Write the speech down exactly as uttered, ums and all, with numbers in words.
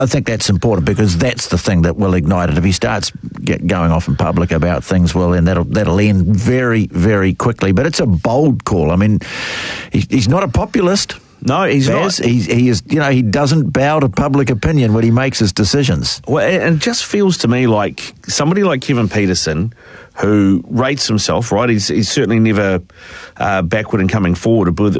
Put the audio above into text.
I think that's important because that's the thing that will ignite it. If he starts get going off in public about things, well, then that'll that'll end very, very quickly. But it's a bold call. I mean, he, he's not a populist. No, he's Baz. not. He, he is, you know, he doesn't bow to public opinion when he makes his decisions. Well, and it just feels to me like somebody like Kevin Peterson, who rates himself, right? He's, he's certainly never uh, backward in coming forward with